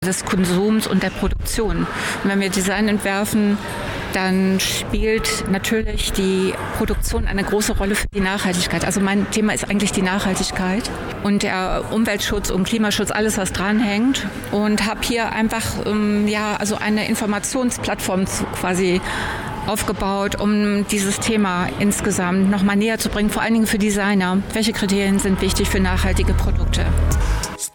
des Konsums und der Produktion. Und wenn wir Design entwerfen, dann spielt natürlich die Produktion eine große Rolle für die Nachhaltigkeit. Also mein Thema ist eigentlich die Nachhaltigkeit und der Umweltschutz und Klimaschutz, alles was dranhängt. Und habe hier einfach also eine Informationsplattform quasi aufgebaut, um dieses Thema insgesamt nochmal näher zu bringen, vor allen Dingen für Designer. Welche Kriterien sind wichtig für nachhaltige Produkte?